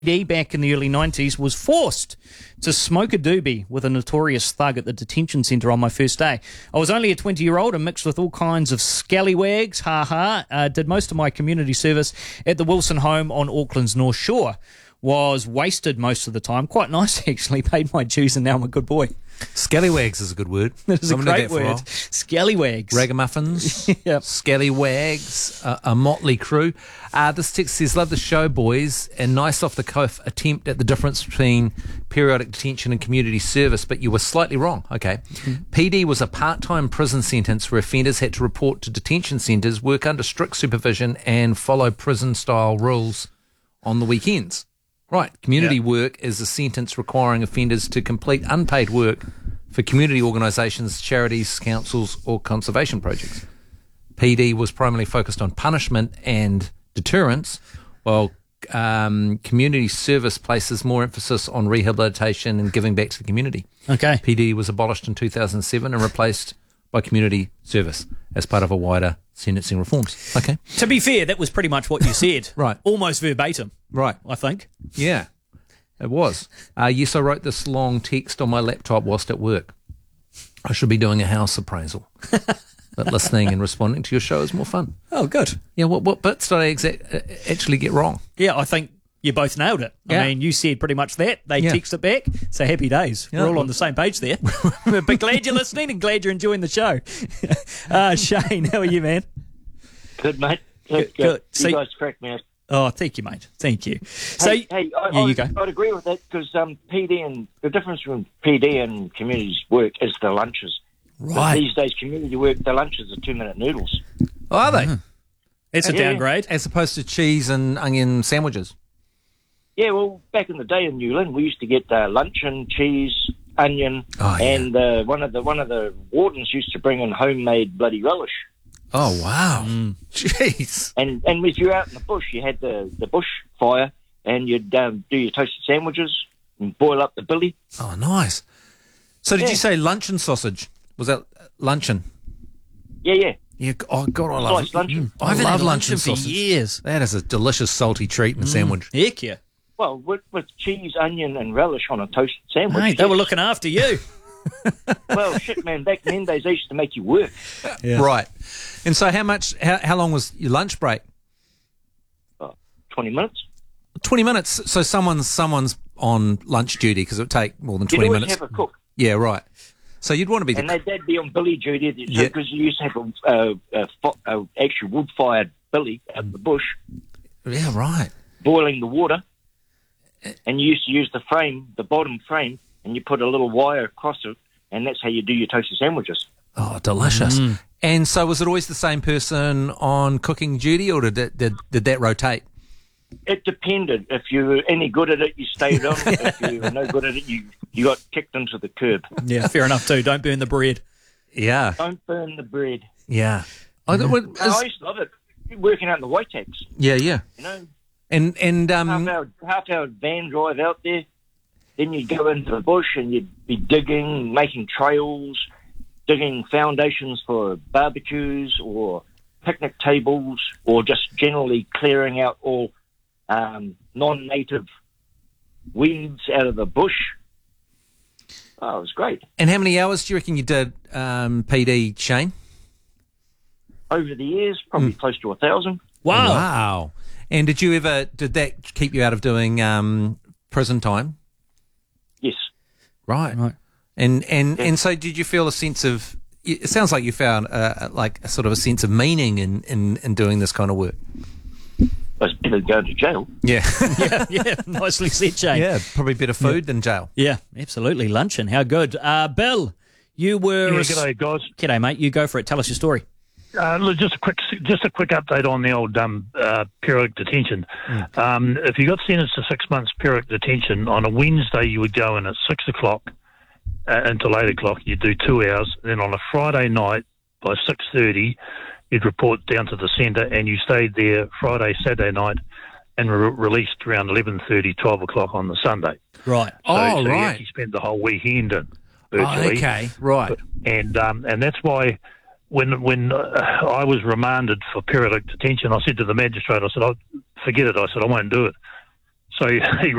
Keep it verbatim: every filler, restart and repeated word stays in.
D back in the early nineties was forced to smoke a doobie with a notorious thug at the detention centre on my first day. I was only a twenty-year-old and mixed with all kinds of scallywags, ha-ha. Uh, did most of my community service at the Wilson home on Auckland's North Shore. Was wasted most of the time. Quite nice, actually. Paid my dues and now I'm a good boy. Scallywags is a good word. It is a I'm gonna great do that for a word. while. Scallywags. Ragamuffins, Yep. scallywags, uh, a motley crew. Uh, this text says, love the show, boys, and nice off the cuff attempt at the difference between periodic detention and community service, but you were slightly wrong. Okay. Mm-hmm. P D was a part-time prison sentence where offenders had to report to detention centres, work under strict supervision and follow prison-style rules on the weekends. Right. Community yeah. work is a sentence requiring offenders to complete unpaid work for community organisations, charities, councils or conservation projects. P D was primarily focused on punishment and deterrence, while um, community service places more emphasis on rehabilitation and giving back to the community. Okay. P D was abolished in two thousand seven and replaced by community service as part of a wider sentencing reforms. Okay. To be fair, that was pretty much what you said. Right. Almost verbatim. Right. I think. Yeah, it was. Uh, yes, I wrote this long text on my laptop whilst at work. I should be doing a house appraisal. But listening and responding to your show is more fun. Oh, good. Yeah, what, what bits did I exact, actually get wrong? Yeah, I think you both nailed it. I Yeah. mean, you said pretty much that. They Yeah. text it back. So happy days. Yeah. We're all on the same page there. But glad you're listening and glad you're enjoying the show. uh, Shane, how are you, man? Good, mate. Good, Good, good. You See- guys crack me up. Oh, thank you, mate. Thank you. So, Hey, hey I, yeah, I, you go. I'd agree with that because um, P D and the difference between P D and community's work is the lunches. But Right. these days, community work, the lunches are two-minute noodles. Oh, are they? It's a Yeah. downgrade. As opposed to cheese and onion sandwiches. Yeah, well, back in the day in New Lynn, we used to get uh, luncheon, cheese, onion, Oh, yeah. and uh, one of the one of the wardens used to bring in homemade bloody relish. Oh, wow. Jeez. And and if you're out in the bush, you had the, the bush fire, and you'd um, do your toasted sandwiches and boil up the billy. Oh, nice. So did Yeah. you say luncheon sausage? Was that luncheon? Yeah, yeah. Yeah. Oh, God, I love Sliced luncheon. I haven't love had luncheon luncheon for sausage. years. That is a delicious salty treat in a sandwich. Heck yeah. Well, with, with cheese, onion, and relish on a toasted sandwich. Hey, they were yes. looking after you. Well, shit, man. Back in them days, they used to make you work. Yeah. Right. And so how much, how, how long was your lunch break? Uh, Twenty minutes. twenty minutes. So someone's someone's on lunch duty because it would take more than You'd twenty always minutes. have a cook, Yeah, right. So you'd want to be and the, they'd, they'd be on billy duty Yeah. because you used to have a, a, a, fo- a actual wood-fired billy out in the bush, yeah, right. boiling the water, and you used to use the frame, the bottom frame, and you put a little wire across it, and that's how you do your toasted sandwiches. Oh, delicious. And so was it always the same person on cooking duty, or did that, did, did that rotate? It depended. If you were any good at it, you stayed on. If you were no good at it, you, you got kicked into the curb. Yeah, fair enough too. Don't burn the bread. Yeah, Don't burn the bread. yeah. Oh, that would- No, I used to love it. Working out in the Waitaks, yeah, yeah. you know, And and half um, hour, half hour van drive out there. Then you'd go into the bush and you'd be digging, making trails, digging foundations for barbecues or picnic tables, or just generally clearing out all um, non-native weeds out of the bush. Oh, it was great. and how many hours do you reckon you did, um, P D, Shane? Over the years, probably close to a thousand. Wow. Wow. And did you ever did that keep you out of doing um, prison time? Yes. Right. Right. And and and so did you feel a sense of? It sounds like you found uh, like a sort of a sense of meaning in, in, in doing this kind of work. I was better than going to jail. Yeah. yeah, yeah. Nicely said, Shane. Yeah. Probably better food than jail. Yeah, absolutely. Luncheon. How good. Uh, Bill, you were... Yeah, res- g'day, guys. G'day, mate. You go for it. Tell us your story. Uh, look, just a quick, just a quick update on the old um, uh, periodic detention. Um, if you got sentenced to six months periodic detention on a Wednesday, you would go in at six o'clock uh, until eight o'clock. You'd do two hours. Then on a Friday night by six thirty, you'd report down to the centre, and you stayed there Friday, Saturday night, and were released around eleven thirty, twelve o'clock on the Sunday. Right. So, Oh, so you right. actually spent the whole weekend in Oh, virtually. okay. Right. And um, and that's why when when uh, I was remanded for periodic detention, I said to the magistrate, I said, oh, forget it. I said, I won't do it. So he